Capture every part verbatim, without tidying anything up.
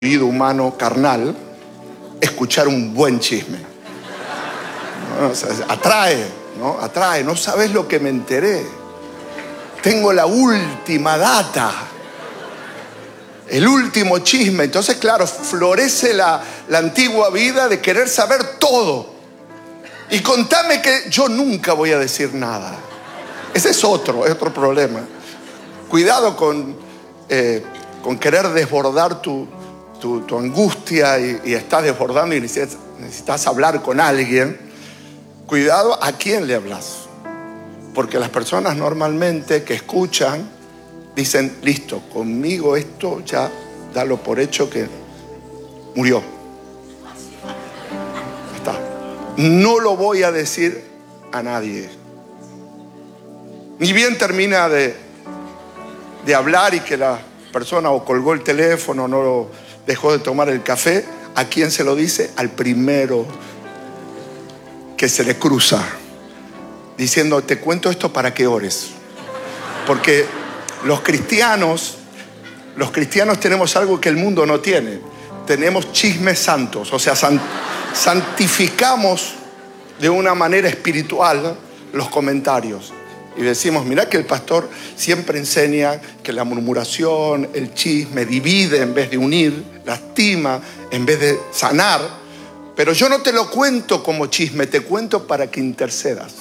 Vida humano carnal, escuchar un buen chisme. ¿No? O sea, atrae, ¿no? Atrae. No sabes lo que me enteré. Tengo la última data. El último chisme. Entonces, claro, florece la, la antigua vida de querer saber todo. Y contame que yo nunca voy a decir nada. Ese es otro, es otro problema. Cuidado con, eh, con querer desbordar tu... Tu, tu angustia y, y estás desbordando y necesitas, necesitas hablar con alguien. Cuidado a quién le hablas, porque las personas normalmente que escuchan dicen: listo, conmigo esto ya dalo por hecho que murió, está, no lo voy a decir a nadie. Ni bien termina de, de hablar y que la persona o colgó el teléfono, no lo dejó de tomar el café, ¿a quién se lo dice? Al primero que se le cruza, diciendo: te cuento esto para que ores. Porque los cristianos, los cristianos tenemos algo que el mundo no tiene. Tenemos chismes santos, o sea, san, santificamos de una manera espiritual los comentarios. Y decimos: mira que el pastor siempre enseña que la murmuración, el chisme divide en vez de unir, lastima en vez de sanar. Pero yo no te lo cuento como chisme, te cuento para que intercedas.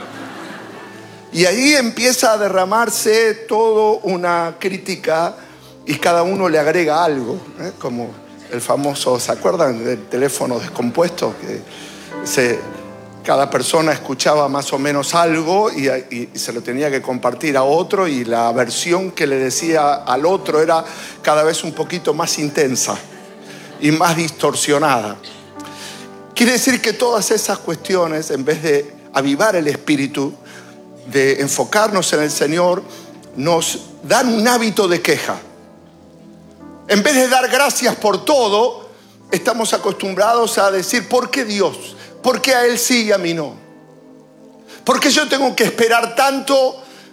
Y ahí empieza a derramarse toda una crítica y cada uno le agrega algo, ¿eh? Como el famoso, ¿se acuerdan del teléfono descompuesto? Que se... Cada persona escuchaba más o menos algo y, y, y se lo tenía que compartir a otro, y la versión que le decía al otro era cada vez un poquito más intensa y más distorsionada. Quiere decir que todas esas cuestiones, en vez de avivar el espíritu, de enfocarnos en el Señor, nos dan un hábito de queja. En vez de dar gracias por todo, estamos acostumbrados a decir: ¿por qué Dios? ¿Por qué a Él sí y a mí no? ¿Por qué yo tengo que esperar tanto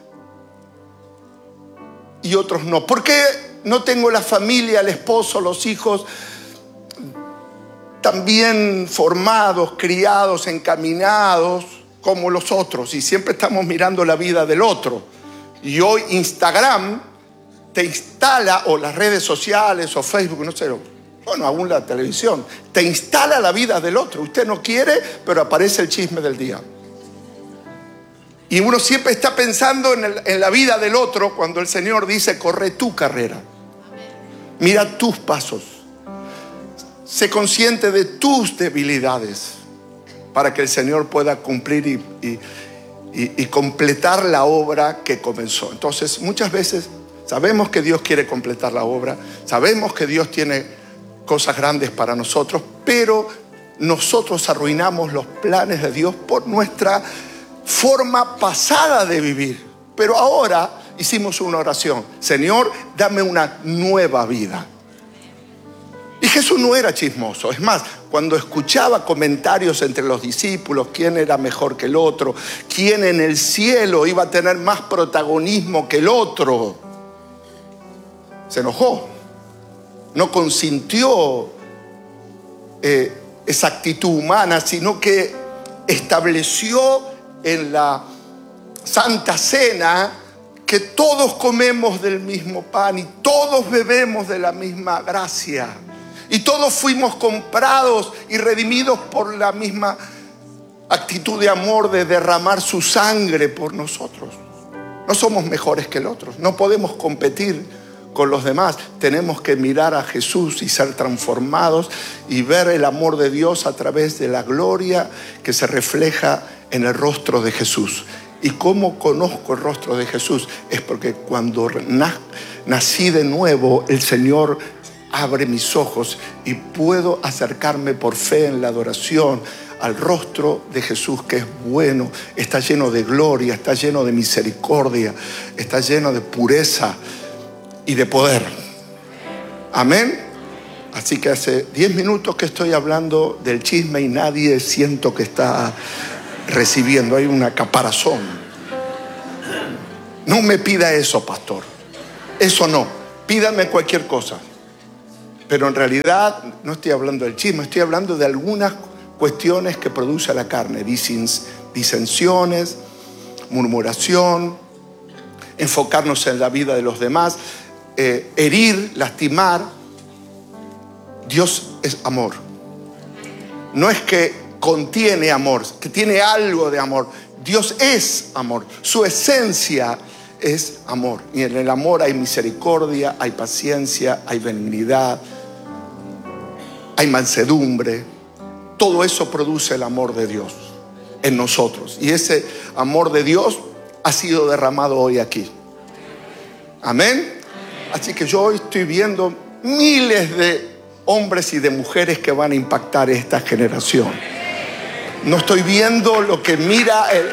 y otros no? ¿Por qué no tengo la familia, el esposo, los hijos tan bien formados, criados, encaminados como los otros? Y siempre estamos mirando la vida del otro. Y hoy Instagram te instala, o las redes sociales, o Facebook, no sé, bueno, aún la televisión, te instala la vida del otro. Usted no quiere, pero aparece el chisme del día. Y uno siempre está pensando en, el, en la vida del otro, cuando el Señor dice: corre tu carrera. Mira tus pasos. Sé consciente de tus debilidades para que el Señor pueda cumplir y, y, y, y completar la obra que comenzó. Entonces, muchas veces sabemos que Dios quiere completar la obra, sabemos que Dios tiene cosas grandes para nosotros, pero nosotros arruinamos los planes de Dios por nuestra forma pasada de vivir. Pero ahora hicimos una oración: Señor, dame una nueva vida. Y Jesús no era chismoso. Es más, cuando escuchaba comentarios entre los discípulos, quién era mejor que el otro, quién en el cielo iba a tener más protagonismo que el otro, se enojó. No consintió eh, esa actitud humana, sino que estableció en la Santa Cena que todos comemos del mismo pan y todos bebemos de la misma gracia. Y todos fuimos comprados y redimidos por la misma actitud de amor de derramar su sangre por nosotros. No somos mejores que el otro, no podemos competir con los demás. Tenemos que mirar a Jesús y ser transformados y ver el amor de Dios a través de la gloria que se refleja en el rostro de Jesús. ¿Y cómo conozco el rostro de Jesús? Es porque cuando nací de nuevo, el Señor abre mis ojos y puedo acercarme por fe en la adoración al rostro de Jesús, que es bueno, está lleno de gloria, está lleno de misericordia, está lleno de pureza y de poder. Amén. Así que hace diez minutos que estoy hablando del chisme y nadie siento que está recibiendo. Hay una caparazón. No me pida eso, pastor. Eso no. Pídame cualquier cosa. Pero en realidad no estoy hablando del chisme, estoy hablando de algunas cuestiones que produce la carne. Disensiones, murmuración, enfocarnos en la vida de los demás, eh, herir, lastimar. Dios es amor. No es que contiene amor, que tiene algo de amor. Dios es amor. Su esencia es amor. Y en el amor hay misericordia, hay paciencia, hay benignidad, hay mansedumbre. Todo eso produce el amor de Dios en nosotros. Y ese amor de Dios ha sido derramado hoy aquí. Amén. Así que yo hoy estoy viendo miles de hombres y de mujeres que van a impactar esta generación. No estoy viendo lo que mira el...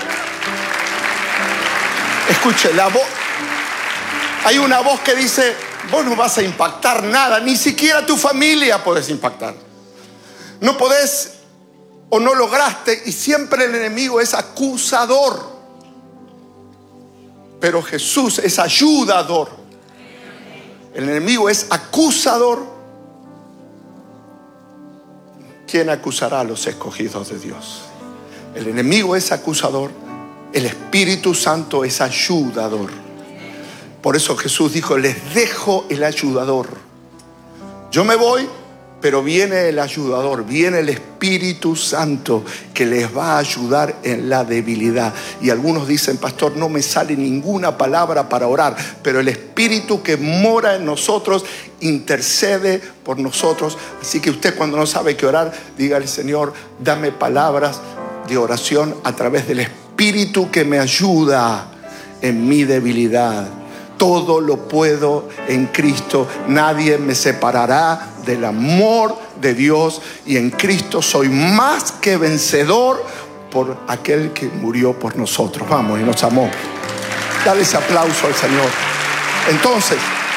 Escuche, la voz. Hay una voz que dice: vos no vas a impactar nada, ni siquiera tu familia podés impactar. No podés o no lograste, y siempre el enemigo es acusador. Pero Jesús es ayudador. El enemigo es acusador. ¿Quién acusará a los escogidos de Dios? El enemigo es acusador. El Espíritu Santo es ayudador. Por eso Jesús dijo: les dejo el ayudador. Yo me voy, pero viene el ayudador, viene el Espíritu Santo que les va a ayudar en la debilidad. Y algunos dicen: pastor, no me sale ninguna palabra para orar. Pero el Espíritu que mora en nosotros intercede por nosotros. Así que usted, cuando no sabe qué orar, dígale: Señor, dame palabras de oración a través del Espíritu que me ayuda en mi debilidad. Todo lo puedo en Cristo. Nadie me separará del amor de Dios. Y en Cristo soy más que vencedor por aquel que murió por nosotros. Vamos, y nos amó. Dale ese aplauso al Señor. Entonces,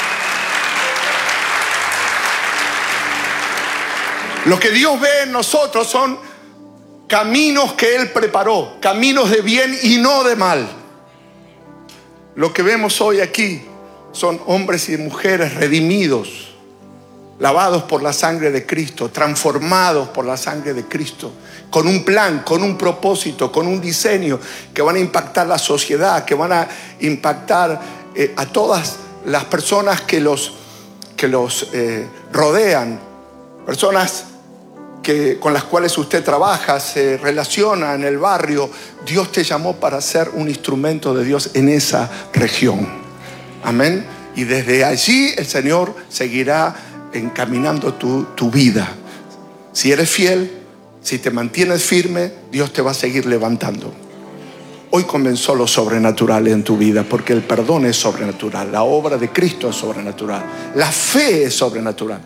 lo que Dios ve en nosotros son caminos que Él preparó. Caminos de bien y no de mal. Lo que vemos hoy aquí son hombres y mujeres redimidos, lavados por la sangre de Cristo, transformados por la sangre de Cristo, con un plan, con un propósito, con un diseño que van a impactar la sociedad, que van a impactar eh, a todas las personas que los, que los eh, rodean, personas que, con las cuales usted trabaja, se relaciona en el barrio. Dios te llamó para ser un instrumento de Dios en esa región. Amén. Y desde allí el Señor seguirá encaminando tu, tu vida. Si eres fiel, si te mantienes firme, Dios te va a seguir levantando. Hoy comenzó lo sobrenatural en tu vida, porque el perdón es sobrenatural, la obra de Cristo es sobrenatural, la fe es sobrenatural.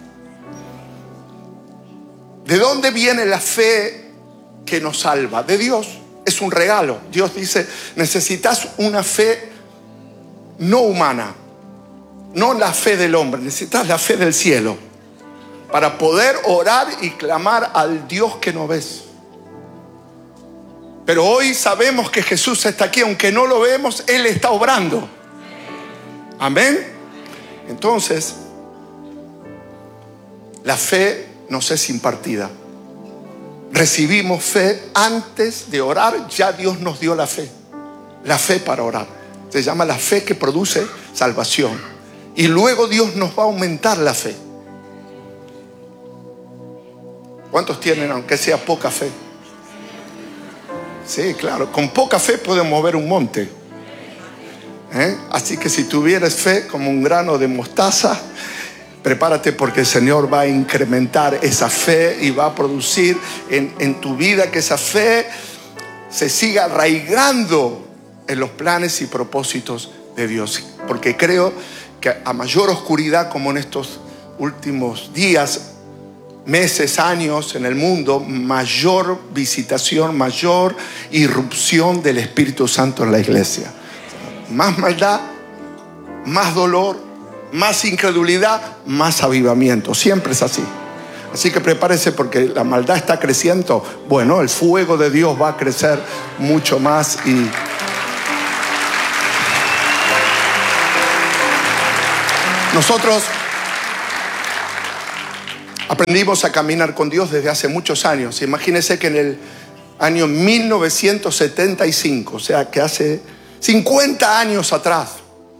¿De dónde viene la fe que nos salva? De Dios. Es un regalo. Dios dice: necesitas una fe no humana, no la fe del hombre, necesitas la fe del cielo para poder orar y clamar al Dios que no ves. Pero hoy sabemos que Jesús está aquí, aunque no lo vemos, Él está obrando. Amén. Entonces, la fe nos es impartida. Recibimos fe antes de orar. Ya Dios nos dio la fe, la fe para orar. Se llama la fe que produce salvación. Y luego Dios nos va a aumentar la fe. ¿Cuántos tienen, aunque sea poca fe? Sí, claro, con poca fe podemos mover un monte. ¿Eh? Así que si tuvieras fe como un grano de mostaza, prepárate, porque el Señor va a incrementar esa fe y va a producir en, en tu vida que esa fe se siga arraigando en los planes y propósitos de Dios. Porque creo que a mayor oscuridad, como en estos últimos días, meses, años en el mundo, mayor visitación, mayor irrupción del Espíritu Santo en la iglesia. Más maldad, más dolor, más incredulidad, más avivamiento. Siempre es así. Así que prepárese, porque la maldad está creciendo. Bueno, el fuego de Dios va a crecer mucho más. Y nosotros Aprendimos a caminar con Dios desde hace muchos años. Imagínense que en el año mil novecientos setenta y cinco, o sea que hace cincuenta años atrás,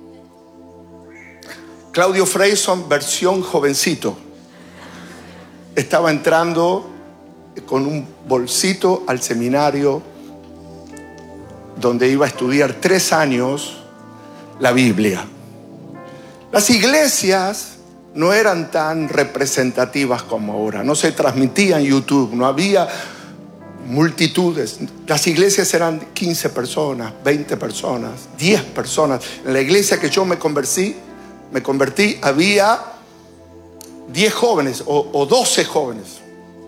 Claudio Freyson, versión jovencito, estaba entrando con un bolsito al seminario donde iba a estudiar tres años la Biblia. Las iglesias no eran tan representativas como ahora, no se transmitía en YouTube, no había multitudes. Las iglesias eran quince personas, veinte personas, diez personas. En la iglesia que yo me convertí, me convertí había diez jóvenes o, o doce jóvenes.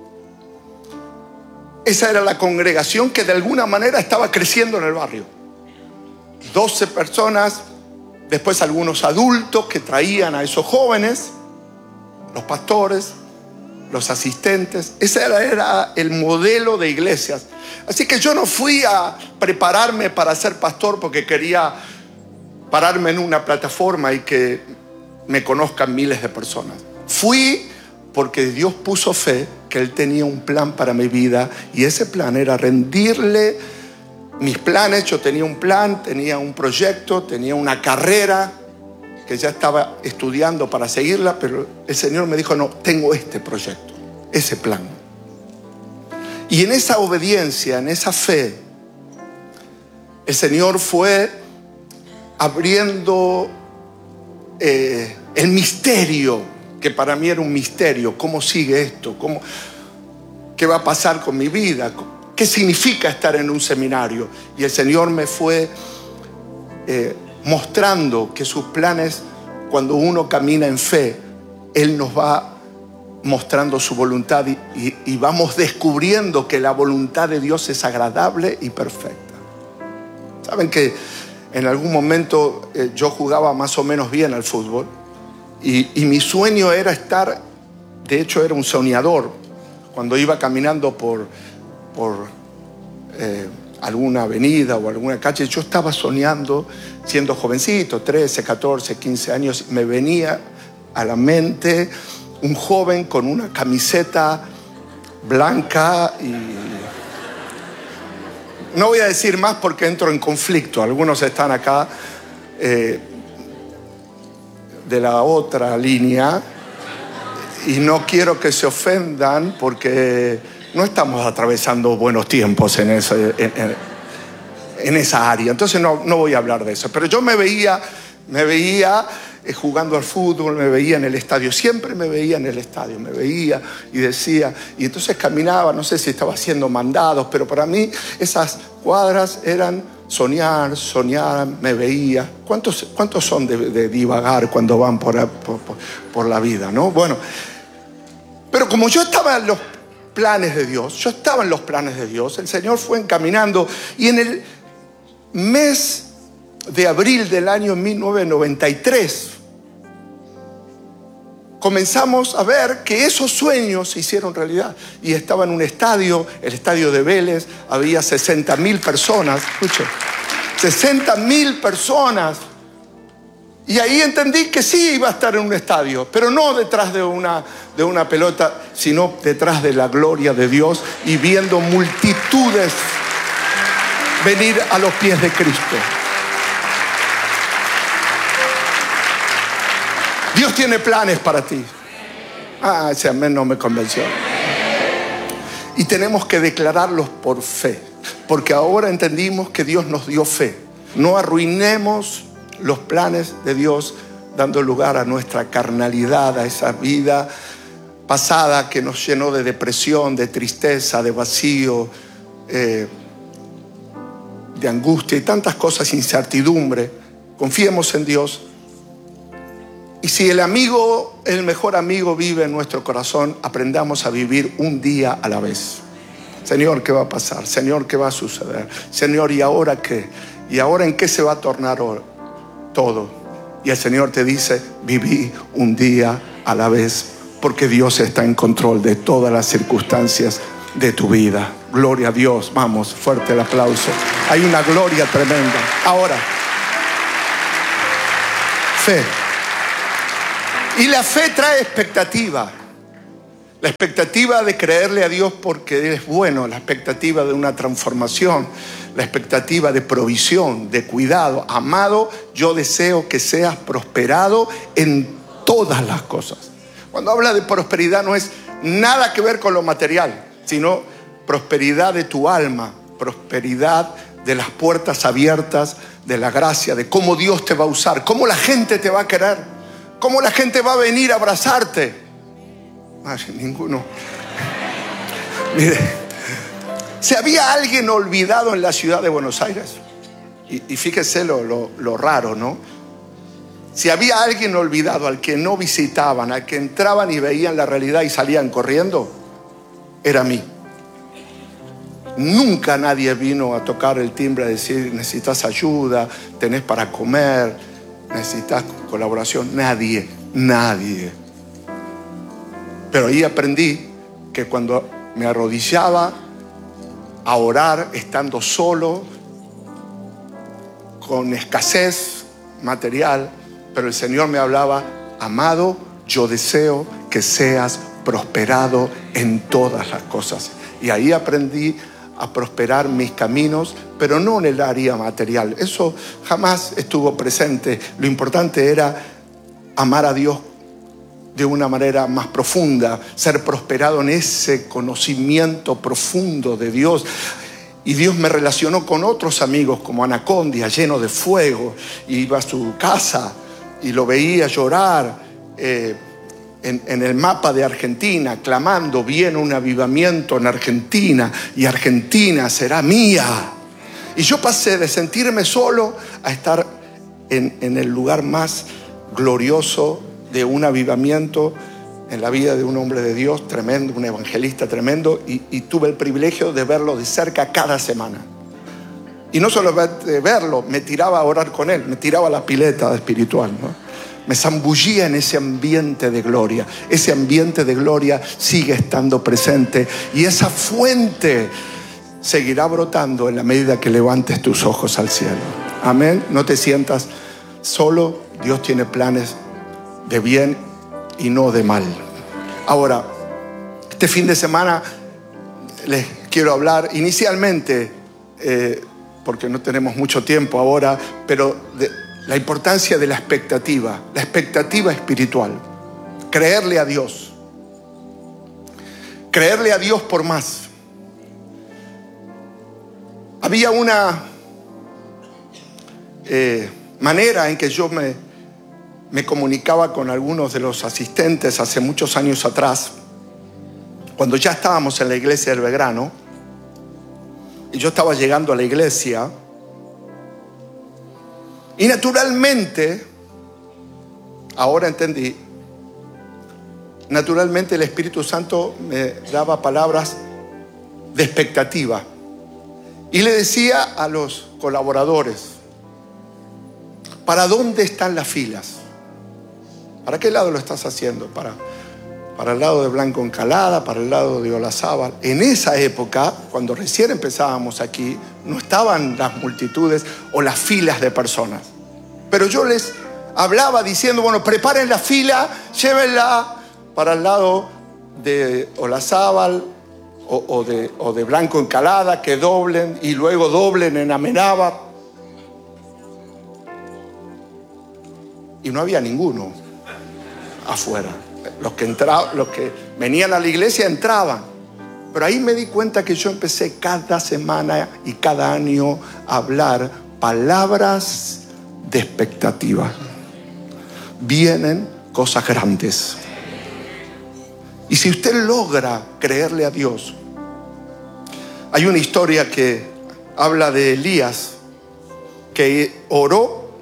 Esa era la congregación que de alguna manera estaba creciendo en el barrio. doce personas, después algunos adultos que traían a esos jóvenes, los pastores, los asistentes. Ese era, era el modelo de iglesias. Así que yo no fui a prepararme para ser pastor porque quería pararme en una plataforma y que me conozcan miles de personas. Fui porque Dios puso fe que Él tenía un plan para mi vida, y ese plan era rendirle mis planes. Yo tenía un plan, tenía un proyecto, tenía una carrera que ya estaba estudiando para seguirla, pero el Señor me dijo: no, tengo este proyecto, ese plan. Y en esa obediencia, en esa fe, el Señor fue abriendo eh, el misterio, que para mí era un misterio. ¿Cómo sigue esto? ¿Cómo, ¿Qué va a pasar con mi vida? ¿Qué significa estar en un seminario? Y el Señor me fue eh, mostrando que sus planes, cuando uno camina en fe, Él nos va mostrando su voluntad y, y, y vamos descubriendo que la voluntad de Dios es agradable y perfecta. Saben que en algún momento eh, yo jugaba más o menos bien al fútbol y, y mi sueño era estar, de hecho era un soñador. Cuando iba caminando por, por eh, alguna avenida o alguna calle, yo estaba soñando, siendo jovencito, trece, catorce, quince años, me venía a la mente un joven con una camiseta blanca y... No voy a decir más porque entro en conflicto. Algunos están acá eh, de la otra línea y no quiero que se ofendan porque no estamos atravesando buenos tiempos en, ese, en, en, en esa área. Entonces no, no voy a hablar de eso. Pero yo me veía, me veía eh, jugando al fútbol, me veía en el estadio. Siempre me veía en el estadio, me veía y decía. Y entonces caminaba, no sé si estaba haciendo mandados, pero para mí esas cuadras eran soñar, soñar, me veía. ¿Cuántos, cuántos son de, de divagar cuando van por, por, por, por la vida, no? Bueno, pero como yo estaba en los planes de Dios, yo estaba en los planes de Dios, el Señor fue encaminando, y en el mes de abril del año mil novecientos noventa y tres comenzamos a ver que esos sueños se hicieron realidad. Y estaba en un estadio, el estadio de Vélez, había sesenta mil personas, escuchen, sesenta mil personas. Y ahí entendí que sí iba a estar en un estadio, pero no detrás de una, de una pelota, sino detrás de la gloria de Dios y viendo multitudes venir a los pies de Cristo. Dios tiene planes para ti. Ah, ese amén no me convenció. Y tenemos que declararlos por fe, porque ahora entendimos que Dios nos dio fe. No arruinemos los planes de Dios dando lugar a nuestra carnalidad, a esa vida pasada que nos llenó de depresión, de tristeza, de vacío, eh, de angustia y tantas cosas, incertidumbre. Confiemos en Dios. Y si el amigo, el mejor amigo vive en nuestro corazón, aprendamos a vivir un día a la vez. Señor, ¿qué va a pasar? Señor, ¿qué va a suceder? Señor, ¿y ahora qué? ¿Y ahora en qué se va a tornar todo? Y el Señor te dice: viví un día a la vez, porque Dios está en control de todas las circunstancias de tu vida. Gloria a Dios. Vamos, fuerte el aplauso. Hay una gloria tremenda. Ahora, fe. Y la fe trae expectativa. La expectativa de creerle a Dios porque Él es bueno, la expectativa de una transformación, la expectativa de provisión, de cuidado. Amado, yo deseo que seas prosperado en todas las cosas. Cuando habla de prosperidad no es nada que ver con lo material, sino prosperidad de tu alma, prosperidad de las puertas abiertas, de la gracia, de cómo Dios te va a usar, cómo la gente te va a querer, cómo la gente va a venir a abrazarte. Ay, ninguno. Mire, ¿se había alguien olvidado en la ciudad de Buenos Aires? Y, y fíjese lo, lo, lo raro, ¿no? Si había alguien olvidado al que no visitaban, al que entraban y veían la realidad y salían corriendo, era mí. Nunca nadie vino a tocar el timbre a decir: necesitas ayuda, tenés para comer, necesitas colaboración. Nadie, nadie. Pero ahí aprendí que cuando me arrodillaba a orar, estando solo, con escasez material, pero el Señor me hablaba: amado, yo deseo que seas prosperado en todas las cosas. Y ahí aprendí a prosperar mis caminos, pero no en el área material. Eso jamás estuvo presente. Lo importante era amar a Dios de una manera más profunda, ser prosperado en ese conocimiento profundo de Dios. Y Dios me relacionó con otros amigos como Anacondia, lleno de fuego. Y iba a su casa y lo veía llorar eh, en, en el mapa de Argentina, clamando: viene un avivamiento en Argentina y Argentina será mía. Y yo pasé de sentirme solo a estar en, en el lugar más glorioso de un avivamiento en la vida de un hombre de Dios tremendo, un evangelista tremendo, y, y tuve el privilegio de verlo de cerca cada semana. Y no solo de verlo, me tiraba a orar con él, me tiraba a la pileta espiritual, ¿no? Me zambullía en ese ambiente de gloria. Ese ambiente de gloria sigue estando presente y esa fuente seguirá brotando en la medida que levantes tus ojos al cielo. Amén. No te sientas solo. Dios tiene planes de bien y no de mal. Ahora, este fin de semana les quiero hablar inicialmente, eh, porque no tenemos mucho tiempo ahora, pero de la importancia de la expectativa, la expectativa espiritual. Creerle a Dios. Creerle a Dios por más. Había una eh, manera en que yo me Me comunicaba con algunos de los asistentes hace muchos años atrás, cuando ya estábamos en la iglesia del Belgrano, y yo estaba llegando a la iglesia, y naturalmente, ahora entendí, naturalmente el Espíritu Santo me daba palabras de expectativa, y le decía a los colaboradores: ¿para dónde están las filas? ¿Para qué lado lo estás haciendo? Para, para el lado de Blanco Encalada, para el lado de Olazábal. En esa época, cuando recién empezábamos aquí, no estaban las multitudes o las filas de personas. Pero yo les hablaba diciendo: bueno, preparen la fila, llévenla para el lado de Olazábal o, o, de, o de Blanco Encalada, que doblen y luego doblen en Amenábar. Y no había ninguno afuera. Los que entraban, los que venían a la iglesia entraban. Pero ahí me di cuenta que yo empecé cada semana y cada año a hablar palabras de expectativa. Vienen cosas grandes. Y si usted logra creerle a Dios, hay una historia que habla de Elías, que oró,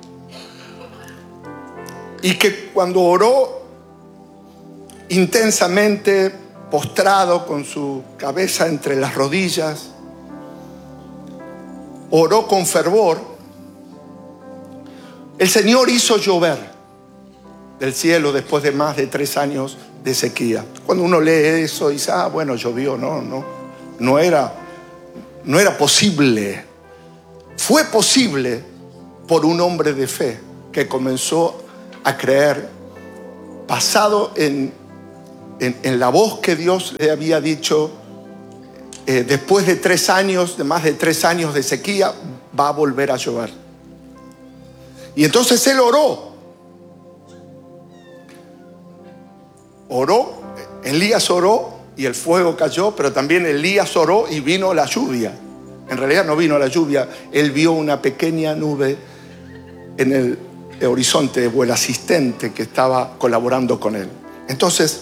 y que cuando oró intensamente, postrado con su cabeza entre las rodillas, oró con fervor, el Señor hizo llover del cielo después de más de tres años de sequía. Cuando uno lee eso dice: ah, bueno, llovió. No, no, no era, no era posible. Fue posible por un hombre de fe que comenzó a creer, basado en en, en la voz que Dios le había dicho, eh, después de tres años, de más de tres años de sequía, va a volver a llover. Y entonces él oró. Oró, Elías oró y el fuego cayó, pero también Elías oró y vino la lluvia. En realidad no vino la lluvia, él vio una pequeña nube en el horizonte, o el asistente que estaba colaborando con él. Entonces,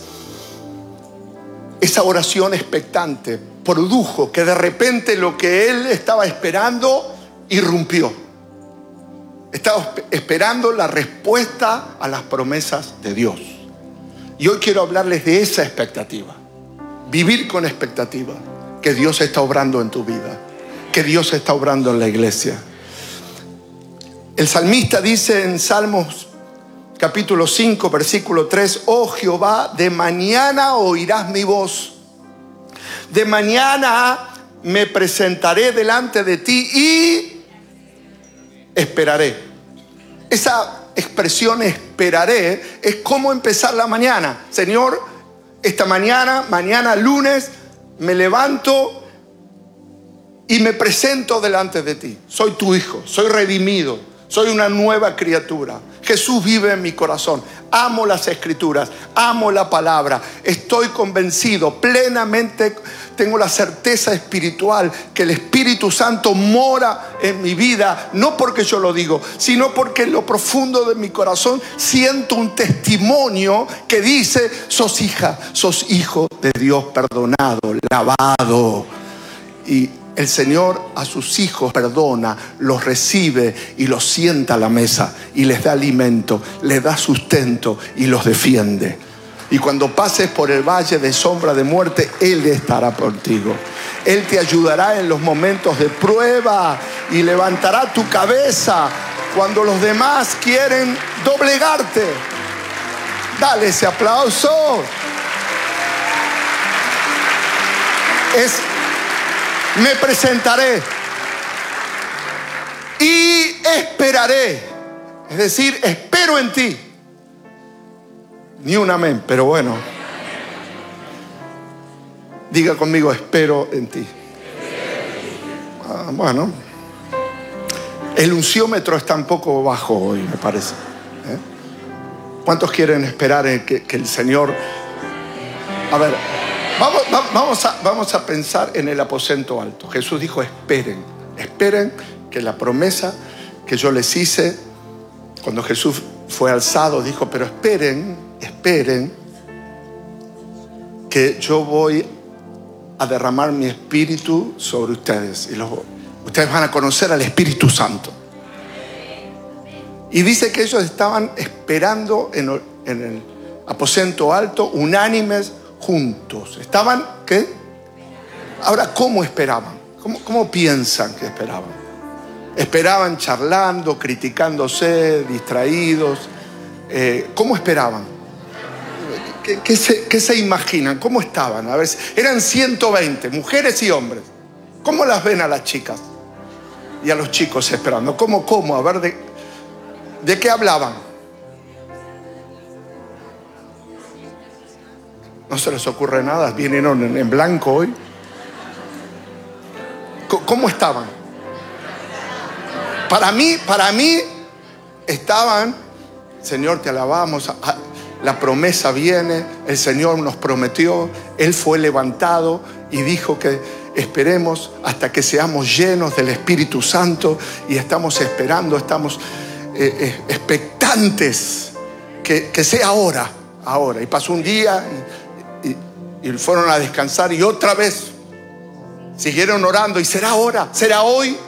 esa oración expectante produjo que de repente lo que él estaba esperando irrumpió. Estaba esperando la respuesta a las promesas de Dios. Y hoy quiero hablarles de esa expectativa. Vivir con expectativa. Que Dios está obrando en tu vida. Que Dios está obrando en la iglesia. El salmista dice en Salmos capítulo cinco, versículo tres: oh Jehová, de mañana oirás mi voz. De mañana me presentaré delante de ti y esperaré. Esa expresión esperaré es como empezar la mañana. Señor, esta mañana, mañana lunes, me levanto y me presento delante de ti. Soy tu hijo, soy redimido, soy una nueva criatura. Jesús vive en mi corazón. Amo las escrituras, amo la palabra. Estoy convencido, plenamente tengo la certeza espiritual que el Espíritu Santo mora en mi vida, no porque yo lo digo, sino porque en lo profundo de mi corazón siento un testimonio que dice: sos hija, sos hijo de Dios, perdonado, lavado. Y el Señor a sus hijos perdona, los recibe y los sienta a la mesa y les da alimento, les da sustento y los defiende. Y cuando pases por el valle de sombra de muerte, Él estará contigo. Él te ayudará en los momentos de prueba y levantará tu cabeza cuando los demás quieren doblegarte. Dale ese aplauso. Es me presentaré y esperaré. Es decir, espero en ti. Ni un amén, pero bueno. Diga conmigo: espero en ti. Ah, bueno. El unciómetro está un poco bajo hoy, me parece. ¿Eh? ¿Cuántos quieren esperar en que, que el Señor... A ver, vamos, vamos, a, vamos a pensar en el aposento alto. Jesús dijo: esperen, esperen que la promesa que yo les hice, cuando Jesús fue alzado, dijo: pero esperen, esperen que yo voy a derramar mi espíritu sobre ustedes. Y los, ustedes van a conocer al Espíritu Santo. Y dice que ellos estaban esperando en, en el aposento alto, unánimes, juntos. Estaban, ¿qué? Ahora, ¿cómo esperaban? ¿Cómo, cómo piensan que esperaban? Esperaban charlando, criticándose, distraídos. Eh, ¿Cómo esperaban? ¿Qué, qué, se, ¿Qué se imaginan? ¿Cómo estaban? A ver, eran ciento veinte, mujeres y hombres. ¿Cómo las ven a las chicas y a los chicos esperando? ¿Cómo, cómo? A ver, ¿de, de qué hablaban? ¿No se les ocurre nada? ¿Vinieron en, en blanco hoy? ¿Cómo estaban? Para mí, para mí, estaban: Señor, te alabamos, la promesa viene, el Señor nos prometió, Él fue levantado y dijo que esperemos hasta que seamos llenos del Espíritu Santo, y estamos esperando, estamos eh, eh, expectantes que, que sea ahora, ahora. Y pasó un día y, y, y fueron a descansar y otra vez siguieron orando, y será ahora, será hoy.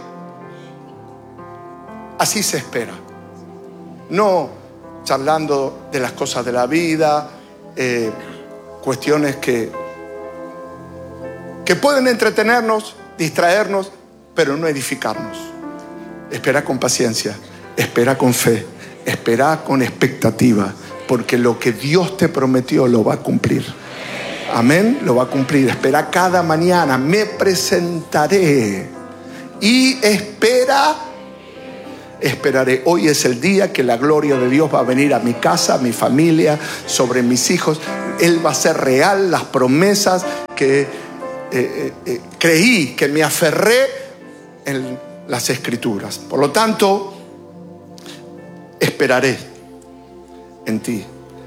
Así se espera. No charlando de las cosas de la vida, eh, cuestiones que, que pueden entretenernos, distraernos, pero no edificarnos. Espera con paciencia, espera con fe, espera con expectativa, porque lo que Dios te prometió lo va a cumplir. Amén, lo va a cumplir. Espera cada mañana: me presentaré y espera. Esperaré. Hoy es el día que la gloria de Dios va a venir a mi casa, a mi familia, sobre mis hijos. Él va a ser real, las promesas que eh, eh, eh, creí, que me aferré en las Escrituras. Por lo tanto, esperaré en ti.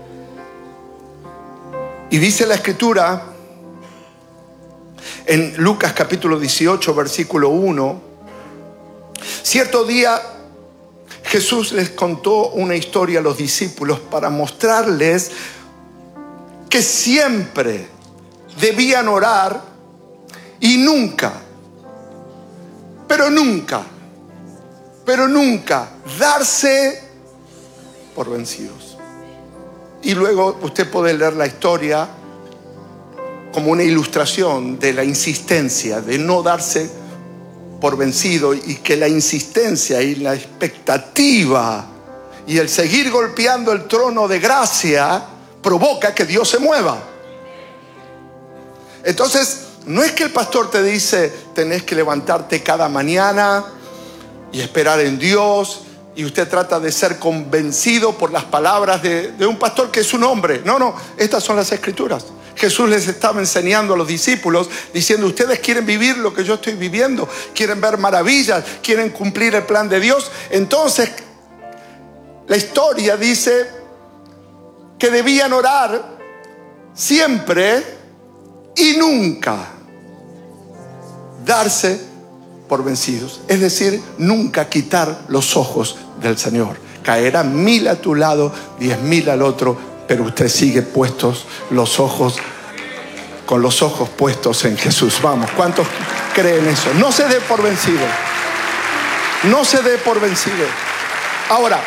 Y dice la Escritura en Lucas capítulo dieciocho, versículo uno, cierto día Jesús les contó una historia a los discípulos para mostrarles que siempre debían orar y nunca, pero nunca, pero nunca darse por vencidos. Y luego usted puede leer la historia como una ilustración de la insistencia, de no darse por vencido, y que la insistencia y la expectativa y el seguir golpeando el trono de gracia provoca que Dios se mueva. Entonces, no es que el pastor te dice tenés que levantarte cada mañana y esperar en Dios, y usted trata de ser convencido por las palabras de, de un pastor que es un hombre. No, no, estas son las Escrituras. Jesús les estaba enseñando a los discípulos, diciendo: ustedes quieren vivir lo que yo estoy viviendo, quieren ver maravillas, quieren cumplir el plan de Dios. Entonces, la historia dice que debían orar siempre y nunca darse por vencidos. Es decir, nunca quitar los ojos del Señor. Caerán mil a tu lado, diez mil al otro, pero usted sigue puestos los ojos, con los ojos puestos en Jesús. Vamos, ¿cuántos creen eso? No se dé por vencido. No se dé por vencido. Ahora,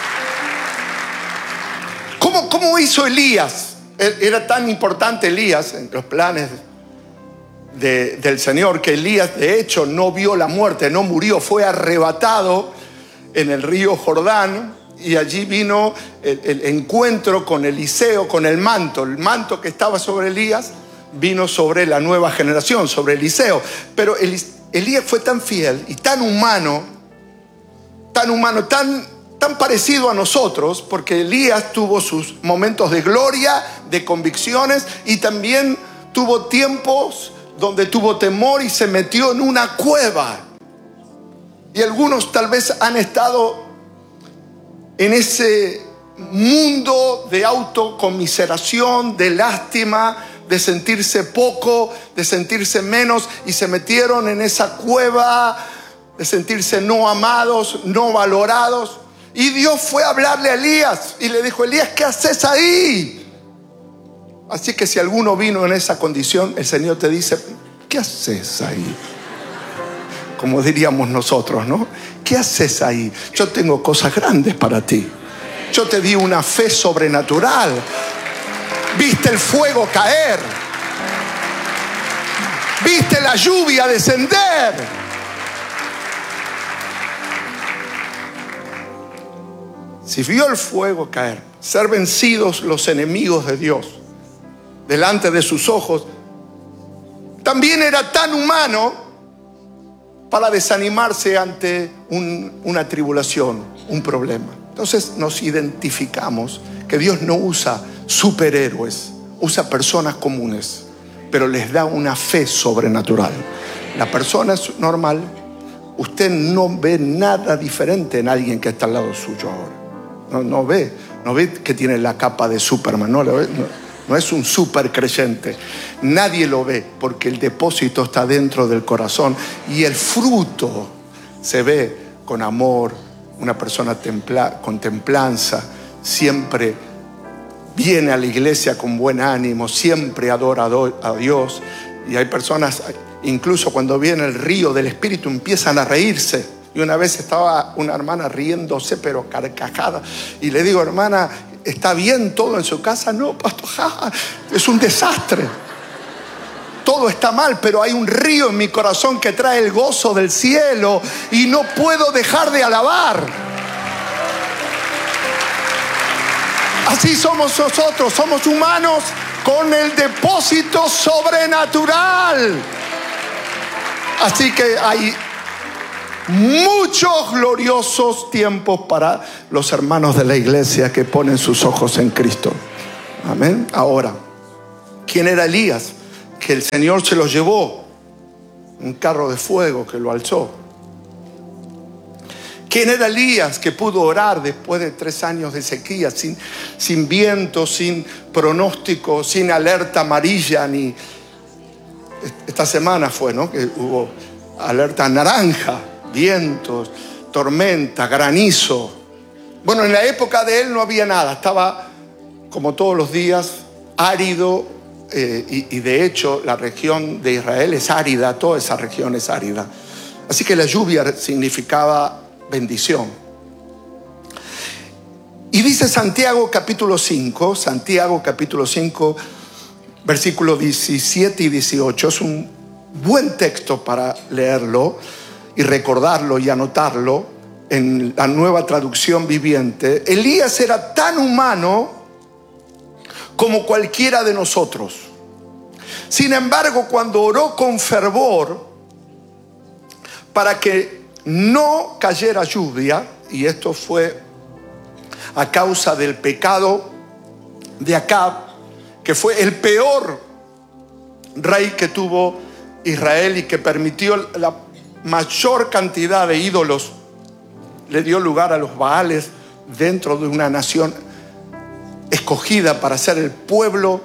¿cómo, cómo hizo Elías? Era tan importante Elías en los planes de, del Señor, que Elías de hecho no vio la muerte, no murió, fue arrebatado en el río Jordán. Y allí vino el, el encuentro con Eliseo, con el manto. El manto que estaba sobre Elías vino sobre la nueva generación, sobre Eliseo. Pero Elías fue tan fiel y tan humano, tan humano, tan, tan parecido a nosotros, porque Elías tuvo sus momentos de gloria, de convicciones, y también tuvo tiempos donde tuvo temor y se metió en una cueva. Y algunos tal vez han estado en ese mundo de autocomiseración, de lástima, de sentirse poco, de sentirse menos, y se metieron en esa cueva de sentirse no amados, no valorados. Y Dios fue a hablarle a Elías y le dijo: Elías, ¿qué haces ahí? Así que si alguno vino en esa condición, el Señor te dice: ¿qué haces ahí? Como diríamos nosotros, ¿no? ¿Qué haces ahí? Yo tengo cosas grandes para ti. Yo te di una fe sobrenatural. Viste el fuego caer. Viste la lluvia descender. Si vio el fuego caer, ser vencidos los enemigos de Dios delante de sus ojos, también era tan humano para desanimarse ante un, una tribulación, un problema. Entonces nos identificamos que Dios no usa superhéroes, usa personas comunes, pero les da una fe sobrenatural. La persona es normal, usted no ve nada diferente en alguien que está al lado suyo ahora. No, no ve, no ve que tiene la capa de Superman, no, no, no es un super creyente. Nadie lo ve porque el depósito está dentro del corazón y el fruto se ve con amor. Una persona templa, con templanza, siempre viene a la iglesia con buen ánimo, siempre adora a Dios. Y hay personas, incluso cuando viene el río del Espíritu, empiezan a reírse. Y una vez estaba una hermana riéndose, pero carcajada. Y le digo: hermana, ¿está bien todo en su casa? No, pastor, ja, es un desastre. Todo está mal, pero hay un río en mi corazón que trae el gozo del cielo y no puedo dejar de alabar. Así somos nosotros, somos humanos con el depósito sobrenatural. Así que hay muchos gloriosos tiempos para los hermanos de la iglesia que ponen sus ojos en Cristo. Amén. Ahora, ¿Quién era Elías? Que el Señor se lo llevó, un carro de fuego que lo alzó. ¿Quién era Elías que pudo orar después de tres años de sequía, sin, sin viento, sin pronóstico, sin alerta amarilla? Ni esta semana fue, ¿no?, que hubo alerta naranja, vientos, tormenta, granizo. Bueno, en la época de él no había nada, estaba como todos los días árido, eh, y, y de hecho la región de Israel es árida, toda esa región es árida. Así que la lluvia significaba bendición. Y dice Santiago capítulo cinco, Santiago capítulo cinco, versículos diecisiete y dieciocho. Es un buen texto para leerlo y recordarlo y anotarlo en la Nueva Traducción Viviente. Elías era tan humano como cualquiera de nosotros. Sin embargo, cuando oró con fervor para que no cayera lluvia, y esto fue a causa del pecado de Acab, que fue el peor rey que tuvo Israel y que permitió la mayor cantidad de ídolos, le dio lugar a los Baales dentro de una nación escogida para ser el pueblo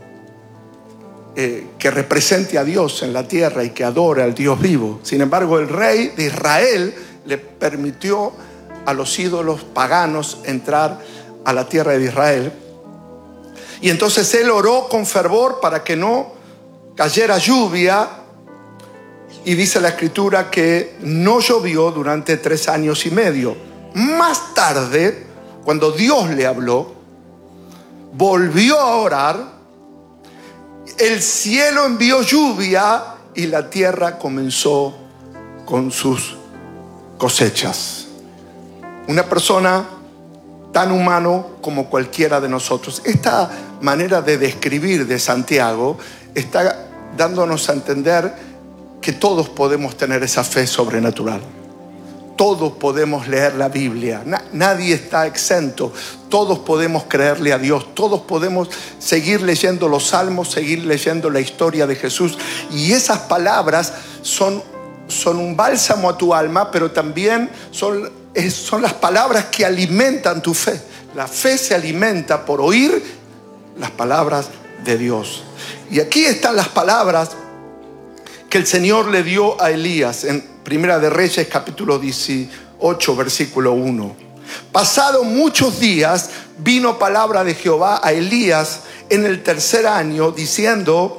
eh, que represente a Dios en la tierra y que adore al Dios vivo. Sin embargo, el rey de Israel le permitió a los ídolos paganos entrar a la tierra de Israel. Y entonces él oró con fervor para que no cayera lluvia. Y dice la escritura que no llovió durante tres años y medio. Más tarde, cuando Dios le habló, volvió a orar, el cielo envió lluvia y la tierra comenzó con sus cosechas. Una persona tan humano como cualquiera de nosotros. Esta manera de describir de Santiago está dándonos a entender que todos podemos tener esa fe sobrenatural. Todos podemos leer la Biblia. Nadie está exento. Todos podemos creerle a Dios. Todos podemos seguir leyendo los salmos, seguir leyendo la historia de Jesús. Y esas palabras son, son un bálsamo a tu alma, pero también son, es, son las palabras que alimentan tu fe. La fe se alimenta por oír las palabras de Dios. Y aquí están las palabras que el Señor le dio a Elías en Primera de Reyes capítulo dieciocho versículo uno. Pasado muchos días vino palabra de Jehová a Elías en el tercer año diciendo: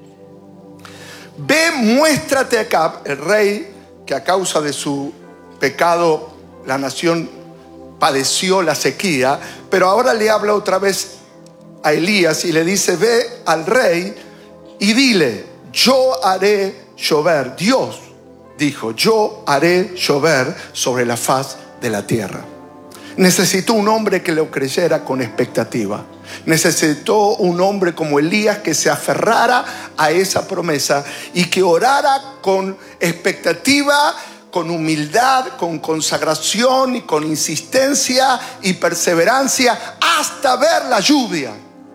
ve, muéstrate a Acab, el rey que a causa de su pecado la nación padeció la sequía, pero ahora le habla otra vez a Elías y le dice: ve al rey y dile, yo haré llover. Dios dijo, yo haré llover sobre la faz de la tierra. Necesitó un hombre que lo creyera con expectativa. Necesitó un hombre como Elías que se aferrara a esa promesa y que orara con expectativa, con humildad, con consagración y con insistencia y perseverancia hasta ver la lluvia.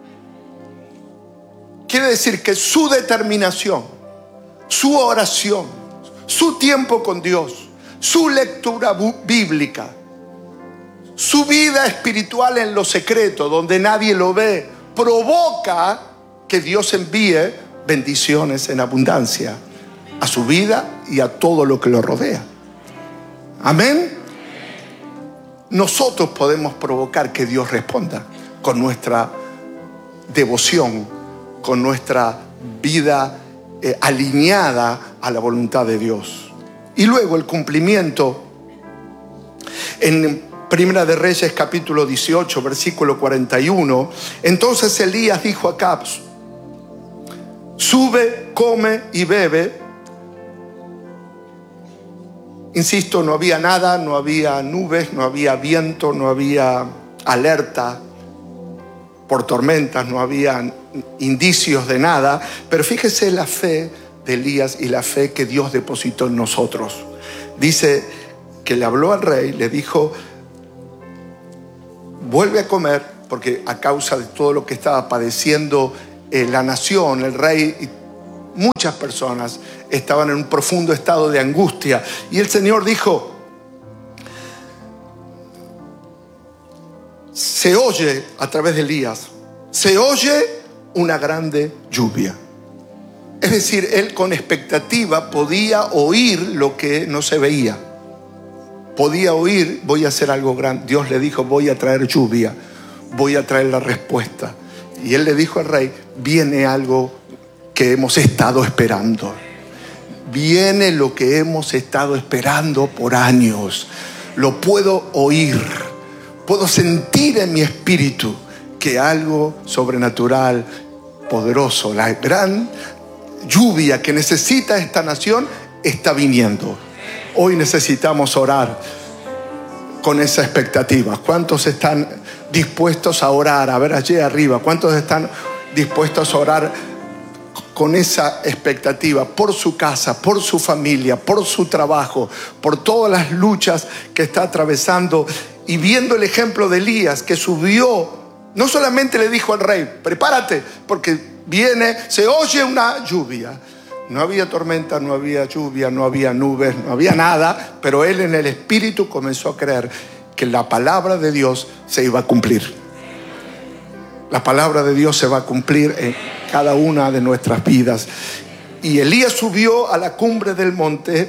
Quiere decir que su determinación, su oración, su tiempo con Dios, su lectura bíblica, su vida espiritual en lo secreto, donde nadie lo ve, provoca que Dios envíe bendiciones en abundancia a su vida y a todo lo que lo rodea. Amén. Nosotros podemos provocar que Dios responda con nuestra devoción, con nuestra vida eh, alineada a la voluntad de Dios. Y luego el cumplimiento en Primera de Reyes capítulo dieciocho versículo cuarenta y uno. Entonces Elías dijo a Acab: sube, come y bebe. Insisto, no había nada, no había nubes, no había viento, no había alerta por tormentas, no había indicios de nada. Pero fíjese la fe de Elías y la fe que Dios depositó en nosotros. Dice que le habló al rey, le dijo: vuelve a comer, porque a causa de todo lo que estaba padeciendo eh, la nación, el rey y muchas personas estaban en un profundo estado de angustia. Y el Señor dijo: se oye a través de Elías, se oye una grande lluvia. Es decir, él con expectativa podía oír lo que no se veía. Podía oír: voy a hacer algo grande. Dios le dijo: voy a traer lluvia, voy a traer la respuesta. Y él le dijo al rey: viene algo que hemos estado esperando. Viene lo que hemos estado esperando por años. Lo puedo oír. Puedo sentir en mi espíritu que algo sobrenatural, poderoso, la gran lluvia que necesita esta nación está viniendo. Hoy necesitamos orar con esa expectativa. ¿Cuántos están dispuestos a orar? A ver allí arriba, ¿cuántos están dispuestos a orar con esa expectativa por su casa, por su familia, por su trabajo, por todas las luchas que está atravesando? Y viendo el ejemplo de Elías, que subió, no solamente le dijo al rey: prepárate, porque viene, se oye una lluvia. No había tormenta, no había lluvia, no había nubes, no había nada, pero él en el espíritu comenzó a creer que la palabra de Dios se iba a cumplir. La palabra de Dios se va a cumplir en cada una de nuestras vidas. Y Elías subió a la cumbre del monte,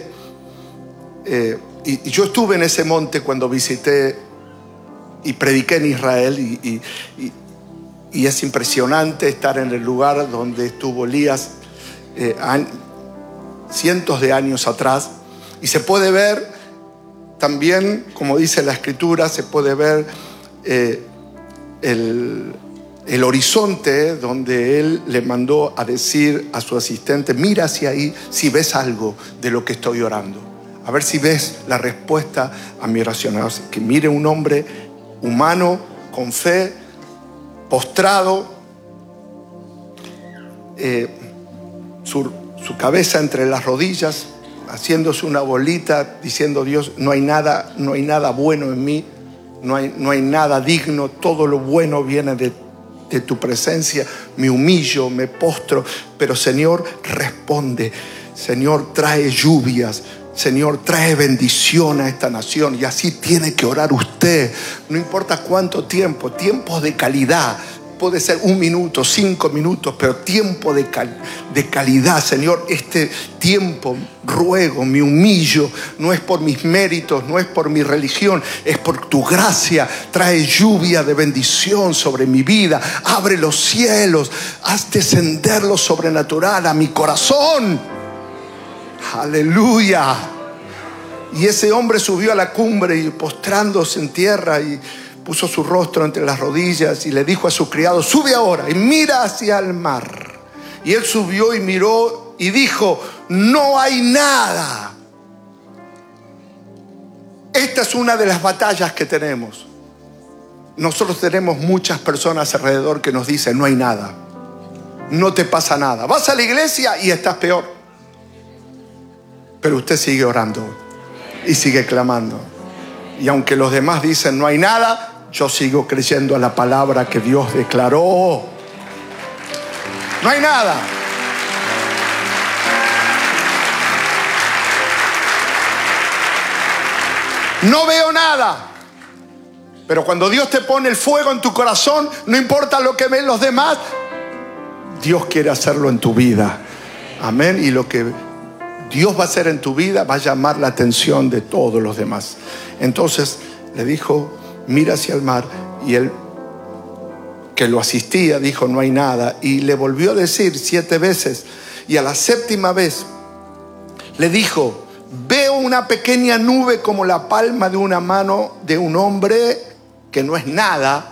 eh, y, y yo estuve en ese monte cuando visité y prediqué en Israel, y, y, y, y es impresionante estar en el lugar donde estuvo Elías eh, an, cientos de años atrás. Y se puede ver también, como dice la Escritura, se puede ver eh, el, el horizonte donde él le mandó a decir a su asistente: mira hacia ahí si ves algo de lo que estoy orando. A ver si ves la respuesta a mi oración. Que mire un hombre humano, con fe, postrado, eh, su, su cabeza entre las rodillas, haciéndose una bolita, diciendo: Dios, no hay nada, no hay nada bueno en mí, no hay, no hay nada digno, todo lo bueno viene de, de tu presencia. Me humillo, me postro, pero Señor, responde. Señor, trae lluvias. Señor, trae bendición a esta nación. Y así tiene que orar usted. No importa cuánto tiempo, tiempos de calidad. Puede ser un minuto, cinco minutos, pero tiempo de, cal, de calidad. Señor, este tiempo ruego, me humillo. No es por mis méritos, no es por mi religión, es por tu gracia. Trae lluvia de bendición sobre mi vida. Abre los cielos, haz descender lo sobrenatural a mi corazón. Aleluya. Y ese hombre subió a la cumbre y postrándose en tierra y puso su rostro entre las rodillas y le dijo a su criado: sube ahora y mira hacia el mar. Y él subió y miró y dijo: no hay nada. Esta es una de las batallas que tenemos. Nosotros tenemos muchas personas alrededor que nos dicen: no hay nada, no te pasa nada. Vas a la iglesia y estás peor. Pero usted sigue orando y sigue clamando. Y aunque los demás dicen: no hay nada, yo sigo creyendo a la palabra que Dios declaró. No hay nada. No veo nada. Pero cuando Dios te pone el fuego en tu corazón, no importa lo que ven los demás, Dios quiere hacerlo en tu vida. Amén. Y lo que Dios va a hacer en tu vida va a llamar la atención de todos los demás. Entonces le dijo: mira hacia el mar. Y él, que lo asistía, dijo: no hay nada. Y le volvió a decir siete veces. Y a la séptima vez le dijo: veo una pequeña nube como la palma de una mano de un hombre, que no es nada,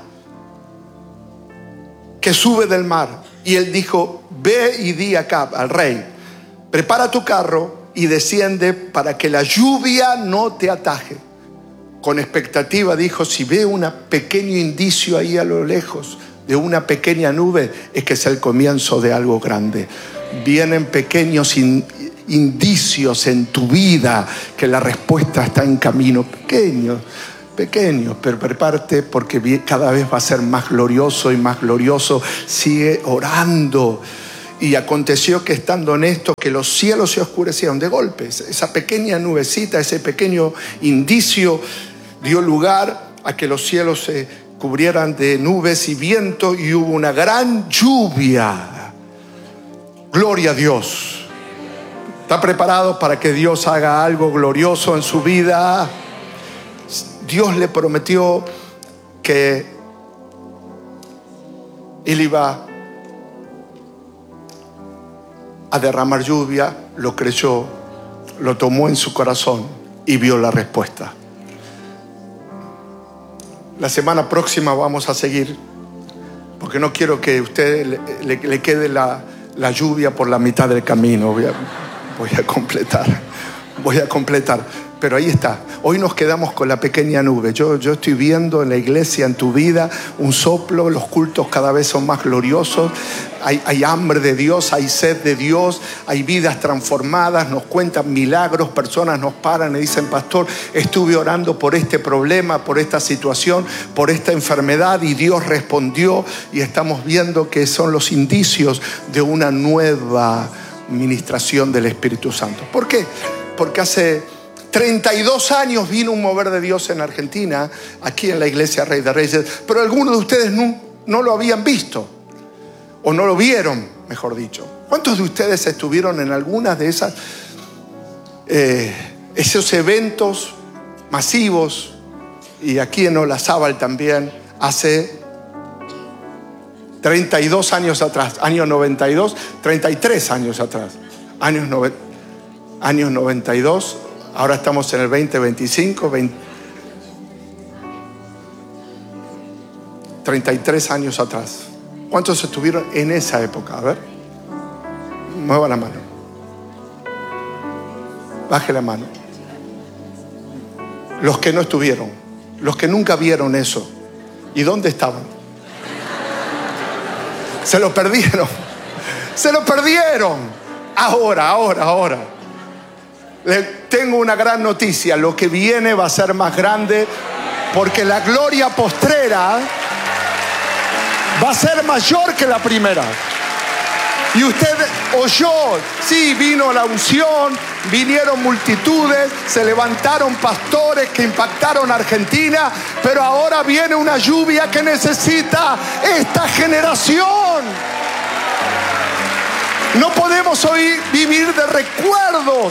que sube del mar. Y él dijo: ve y di acá al rey: prepara tu carro y desciende para que la lluvia no te ataje. Con expectativa dijo: si veo un pequeño indicio ahí a lo lejos de una pequeña nube, es que es el comienzo de algo grande. Vienen pequeños in, indicios en tu vida que la respuesta está en camino. Pequeños, pequeño, pero prepárate porque cada vez va a ser más glorioso y más glorioso. Sigue orando. Y aconteció que estando en esto, que los cielos se oscurecieron de golpe. Esa pequeña nubecita, ese pequeño indicio dio lugar a que los cielos se cubrieran de nubes y viento y hubo una gran lluvia. Gloria a Dios. ¿Está preparado para que Dios haga algo glorioso en su vida? Dios le prometió que Él iba a derramar lluvia, lo creyó, lo tomó en su corazón y vio la respuesta. La semana próxima vamos a seguir, porque no quiero que a usted le, le, le quede la, la lluvia por la mitad del camino. Voy a, voy a completar, voy a completar. Pero ahí está. Hoy nos quedamos con la pequeña nube. Yo, yo estoy viendo en la iglesia, en tu vida, un soplo. Los cultos cada vez son más gloriosos. Hay, hay hambre de Dios, hay sed de Dios, hay vidas transformadas. Nos cuentan milagros. Personas nos paran y dicen: pastor, estuve orando por este problema, por esta situación, por esta enfermedad, y Dios respondió. Y estamos viendo que son los indicios de una nueva ministración del Espíritu Santo. ¿Por qué? Porque hace treinta y dos años vino un mover de Dios en Argentina, aquí en la iglesia Rey de Reyes, pero algunos de ustedes no, no lo habían visto, o no lo vieron, mejor dicho. ¿Cuántos de ustedes estuvieron en algunas de esas eh, esos eventos masivos, y aquí en Olazábal también, hace treinta y dos años atrás, año noventa y dos, treinta y tres años atrás, años, nove, años noventa y dos, ahora estamos en el veinte veinticinco, veinte, treinta y tres años atrás. ¿Cuántos estuvieron en esa época? A ver, mueva la mano, baje la mano. Los que no estuvieron, los que nunca vieron eso, ¿y dónde estaban? Se lo perdieron, se lo perdieron. Ahora, ahora, ahora. Le tengo una gran noticia: lo que viene va a ser más grande, porque la gloria postrera va a ser mayor que la primera. Y usted oyó, sí, vino la unción, vinieron multitudes, se levantaron pastores que impactaron a Argentina, pero ahora viene una lluvia que necesita esta generación. No podemos hoy vivir de recuerdos.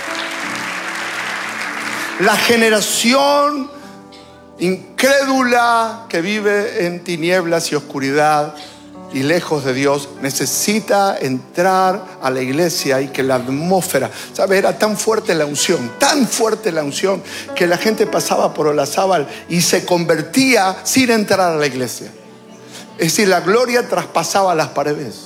La generación incrédula que vive en tinieblas y oscuridad y lejos de Dios necesita entrar a la iglesia, y que la atmósfera, ¿sabe? Era tan fuerte la unción, tan fuerte la unción, que la gente pasaba por Olazábal y se convertía sin entrar a la iglesia. Es decir, la gloria traspasaba las paredes.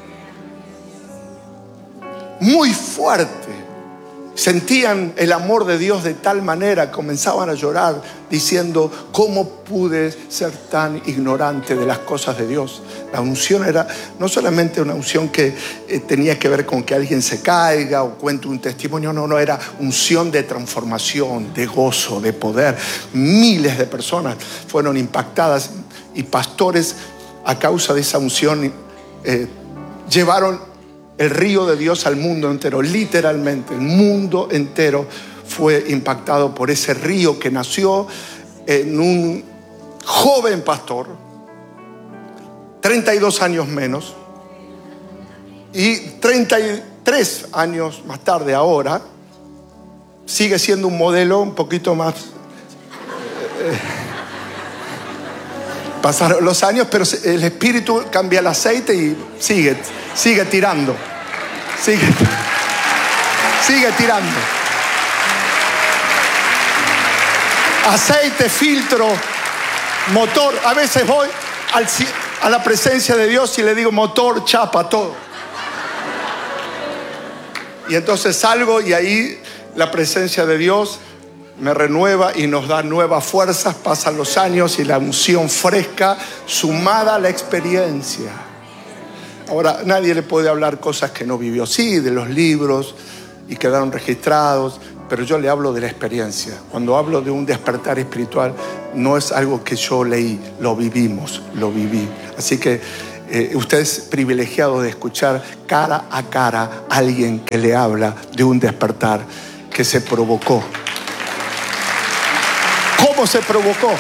Muy fuerte. Sentían el amor de Dios de tal manera, comenzaban a llorar diciendo: ¿cómo pude ser tan ignorante de las cosas de Dios? La unción era no solamente una unción que eh, tenía que ver con que alguien se caiga o cuente un testimonio, no, no, era unción de transformación, de gozo, de poder. Miles de personas fueron impactadas, y pastores, a causa de esa unción, eh, llevaron el río de Dios al mundo entero. Literalmente, el mundo entero fue impactado por ese río que nació en un joven pastor, treinta y dos años menos, y treinta y tres años más tarde, ahora, sigue siendo un modelo un poquito más... Eh, pasaron los años, pero el Espíritu cambia el aceite y sigue, sigue tirando. Sigue, sigue tirando. Aceite, filtro, motor. A veces voy al, a la presencia de Dios y le digo: motor, chapa, todo. Y entonces salgo, y ahí la presencia de Dios me renueva y nos da nuevas fuerzas. Pasan los años y la unción fresca sumada a la experiencia. Ahora, nadie le puede hablar cosas que no vivió. Sí, de los libros, y quedaron registrados, pero yo le hablo de la experiencia. Cuando hablo de un despertar espiritual, no es algo que yo leí, lo vivimos, lo viví. Así que eh, usted es privilegiado de escuchar cara a cara a alguien que le habla de un despertar que se provocó. ¿Cómo se provocó?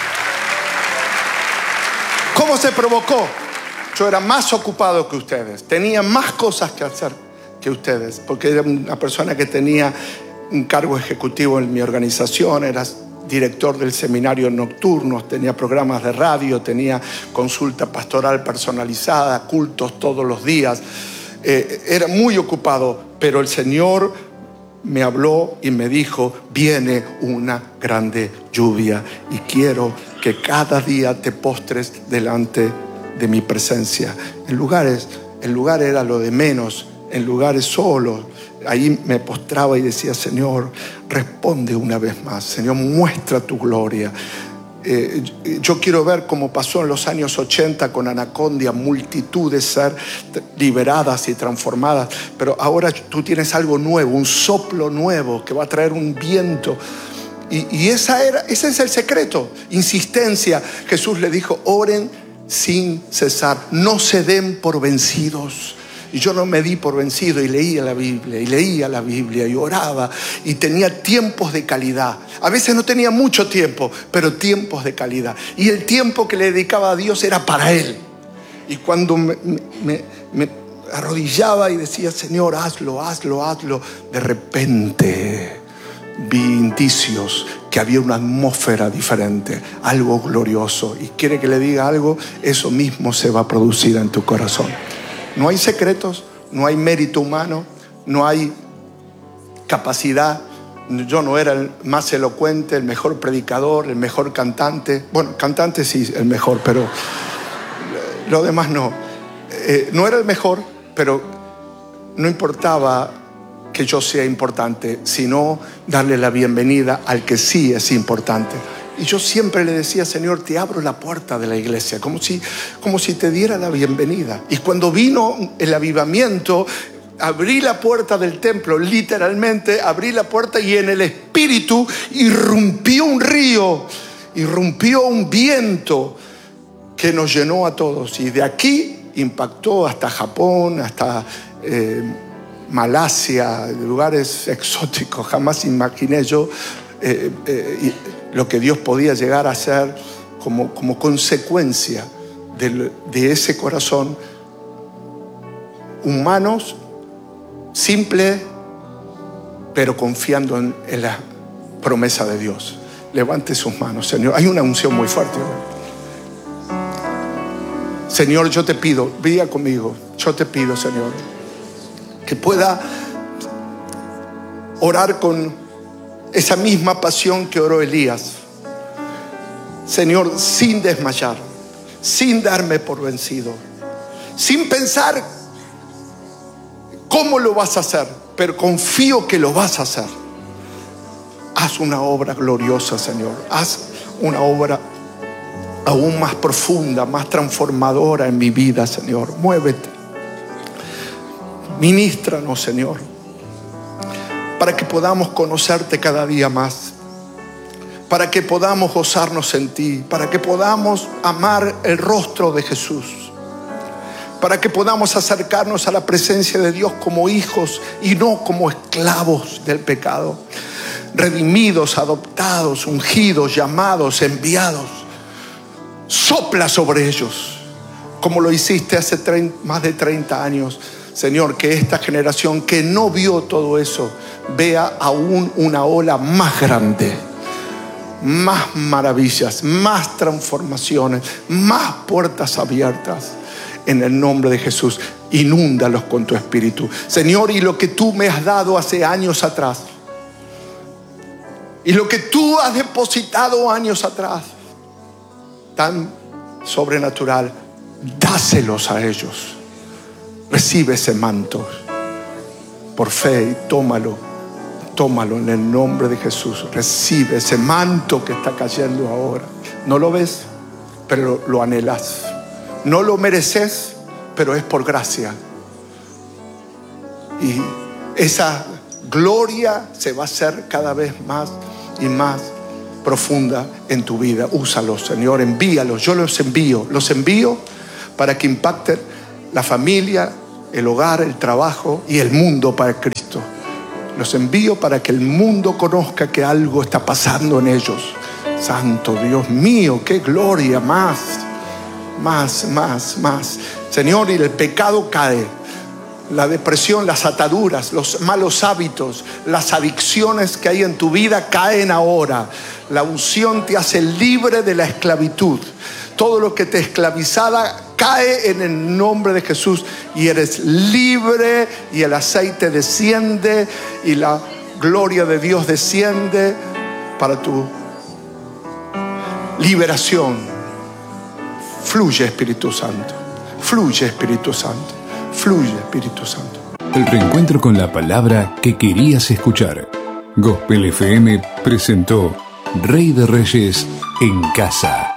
¿Cómo se provocó? Yo era más ocupado que ustedes, tenía más cosas que hacer que ustedes, porque era una persona que tenía un cargo ejecutivo en mi organización, era director del seminario nocturnos, tenía programas de radio, tenía consulta pastoral personalizada, cultos todos los días. Eh, era muy ocupado, pero el Señor me habló y me dijo: viene una grande lluvia y quiero que cada día te postres delante de mi presencia. En lugares, el lugar era lo de menos, en lugares solos. Ahí me postraba y decía: Señor, responde una vez más. Señor, muestra tu gloria. Eh, yo quiero ver cómo pasó en los años ochenta con Anacondia, multitudes ser liberadas y transformadas. Pero ahora tú tienes algo nuevo, un soplo nuevo que va a traer un viento. Y, y esa era, ese es el secreto. Insistencia. Jesús le dijo: oren sin cesar, no se den por vencidos. Y yo no me di por vencido y leía la Biblia, y leía la Biblia, y oraba, y tenía tiempos de calidad. A veces no tenía mucho tiempo, pero tiempos de calidad. Y el tiempo que le dedicaba a Dios era para Él. Y cuando me, me, me arrodillaba y decía: Señor, hazlo, hazlo, hazlo, de repente vi indicios que había una atmósfera diferente, algo glorioso. Y quiere que le diga algo, eso mismo se va a producir en tu corazón. No hay secretos, no hay mérito humano, no hay capacidad. Yo no era el más elocuente, el mejor predicador, el mejor cantante. Bueno, cantante sí, el mejor, pero lo demás no. Eh, no era el mejor, pero no importaba que yo sea importante, sino darle la bienvenida al que sí es importante. Y yo siempre le decía: Señor, te abro la puerta de la iglesia, como si, como si te diera la bienvenida. Y cuando vino el avivamiento, abrí la puerta del templo, literalmente abrí la puerta, y en el espíritu irrumpió un río, irrumpió un viento que nos llenó a todos. Y de aquí impactó hasta Japón, hasta eh, Malasia, lugares exóticos. Jamás imaginé yo eh, eh, lo que Dios podía llegar a hacer como, como consecuencia de, de ese corazón. Humanos, simple, pero confiando en, en la promesa de Dios. Levante sus manos, Señor. Hay una unción muy fuerte hoy. Señor, yo te pido, diga conmigo, yo te pido, Señor, que pueda orar con esa misma pasión que oró Elías. Señor, sin desmayar, sin darme por vencido, sin pensar cómo lo vas a hacer, pero confío que lo vas a hacer. Haz una obra gloriosa, Señor. Haz una obra aún más profunda, más transformadora en mi vida, Señor. Muévete. Ministranos, Señor, para que podamos conocerte cada día más, para que podamos gozarnos en ti, para que podamos amar el rostro de Jesús, para que podamos acercarnos a la presencia de Dios como hijos y no como esclavos del pecado, redimidos, adoptados, ungidos, llamados, enviados. Sopla sobre ellos como lo hiciste hace treinta, más de treinta años. Señor, que esta generación que no vio todo eso vea aún una ola más grande, más maravillas, más transformaciones, más puertas abiertas. En el nombre de Jesús, inúndalos con tu espíritu, Señor. Y lo que tú me has dado hace años atrás, y lo que tú has depositado años atrás, tan sobrenatural, dáselos a ellos. Recibe ese manto por fe y tómalo, tómalo en el nombre de Jesús. Recibe ese manto que está cayendo ahora. No lo ves, pero lo anhelas. No lo mereces, pero es por gracia. Y esa gloria se va a hacer cada vez más y más profunda en tu vida. Úsalos, Señor, envíalos. Yo los envío, los envío para que impacten la familia, el hogar, el trabajo y el mundo para Cristo. Los envío para que el mundo conozca que algo está pasando en ellos. Santo Dios mío, qué gloria, más, más, más, más. Señor, y el pecado cae. La depresión, las ataduras, los malos hábitos, las adicciones que hay en tu vida caen ahora. La unción te hace libre de la esclavitud. Todo lo que te esclavizaba cae en el nombre de Jesús y eres libre, y el aceite desciende y la gloria de Dios desciende para tu liberación. Fluye, Espíritu Santo. Fluye, Espíritu Santo. Fluye, Espíritu Santo. El reencuentro con la palabra que querías escuchar. Gospel F M presentó Rey de Reyes en Casa.